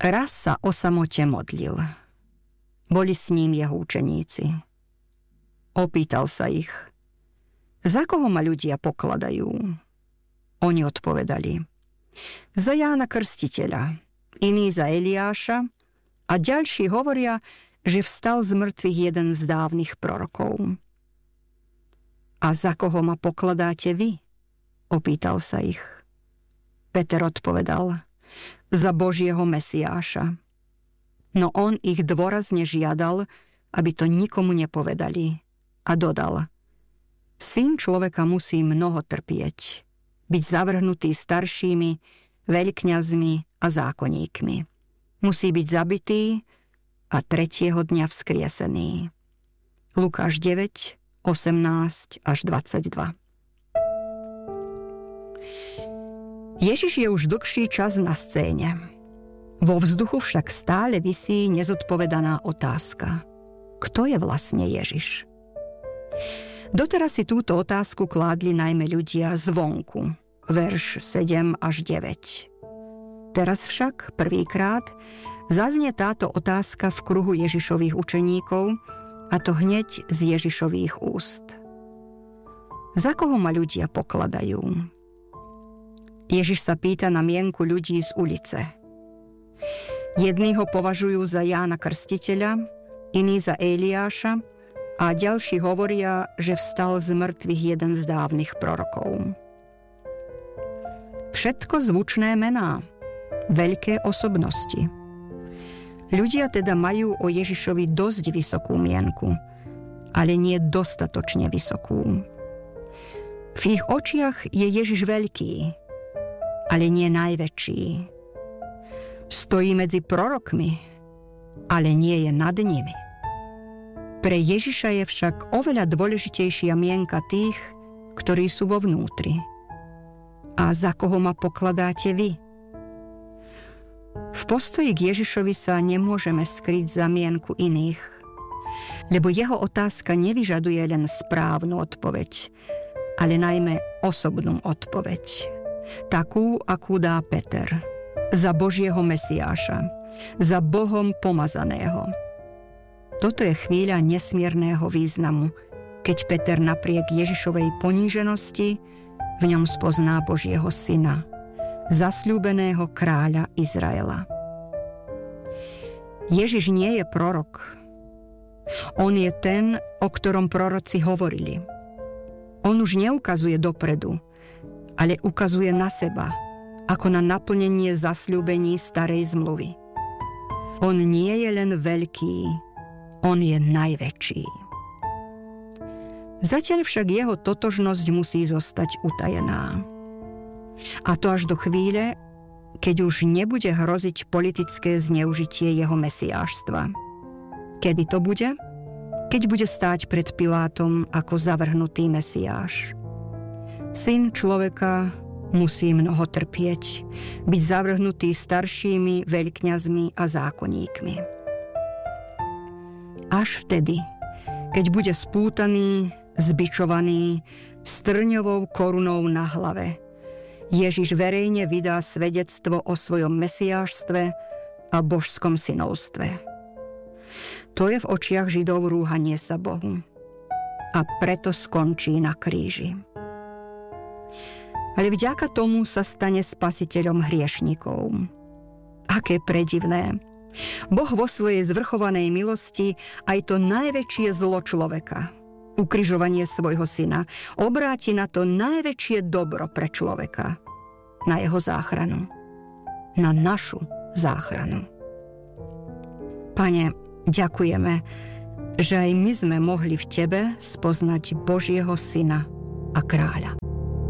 Raz sa o samote modlil. Boli s ním jeho učeníci. Opýtal sa ich: za koho ma ľudia pokladajú? Oni odpovedali: za Jána Krstiteľa, iní za Eliáša a ďalší hovoria, že vstal z mŕtvych jeden z dávnych prorokov. A za koho ma pokladáte vy? Opýtal sa ich. Peter odpovedal: za Božieho Mesiáša. No on ich dôrazne žiadal, aby to nikomu nepovedali, a dodal: Syn človeka musí mnoho trpieť, byť zavrhnutý staršími, veľkňazmi a zákonníkmi. Musí byť zabitý a 3. dňa vzkriesený. Lukáš 9, 18 až 22. Ježiš je už dlhší čas na scéne. Vo vzduchu však stále visí nezodpovedaná otázka. Kto je vlastne Ježiš? Doteraz si túto otázku kládli najmä ľudia zvonku, verš 7 až 9. Teraz však prvýkrát zaznie táto otázka v kruhu Ježišových učeníkov, a to hneď z Ježišových úst. Za koho ma ľudia pokladajú? Ježiš sa pýta na mienku ľudí z ulice. Jední ho považujú za Jána Krstiteľa, iní za Eliáša a ďalší hovoria, že vstal z mŕtvych jeden z dávnych prorokov. Všetko zvučné mená, veľké osobnosti. Ľudia teda majú o Ježišovi dosť vysokú mienku, ale nie dostatočne vysokú. V ich očiach je Ježiš veľký, ale nie najväčší. Stojí medzi prorokmi, ale nie je nad nimi. Pre Ježiša je však oveľa dôležitejšia mienka tých, ktorí sú vo vnútri. A za koho ma pokladáte vy? V postoji k Ježišovi sa nemôžeme skryť za mienku iných, lebo jeho otázka nevyžaduje len správnu odpoveď, ale najmä osobnú odpoveď. Takú, akú dá Peter. Za Božieho Mesiáša. Za Bohom pomazaného. Toto je chvíľa nesmierneho významu, keď Peter napriek Ježišovej poníženosti v ňom spozná Božieho syna, zasľúbeného kráľa Izraela. Ježiš nie je prorok. On je ten, o ktorom proroci hovorili. On už neukazuje dopredu, ale ukazuje na seba, ako na naplnenie zasľúbení starej zmluvy. On nie je len veľký, on je najväčší. Zatiaľ však jeho totožnosť musí zostať utajená. A to až do chvíle, keď už nebude hroziť politické zneužitie jeho mesiášstva. Kedy to bude? Keď bude stáť pred Pilátom ako zavrhnutý Mesiáš. Syn človeka musí mnoho trpieť, byť zavrhnutý staršími, veľkňazmi a zákonníkmi. Až vtedy, keď bude spútaný, zbičovaný, s trňovou korunou na hlave, Ježiš verejne vydá svedectvo o svojom mesiášstve a božskom synovstve. To je v očiach Židov rúhanie sa Bohu. A preto skončí na kríži. Ale vďaka tomu sa stane spasiteľom hriešnikov. Aké predivné. Boh vo svojej zvrchovanej milosti aj to najväčšie zlo človeka, ukrižovanie svojho syna, obráti na to najväčšie dobro pre človeka, na jeho záchranu, na našu záchranu. Pane, ďakujeme, že aj my sme mohli v Tebe spoznať Božieho syna a kráľa.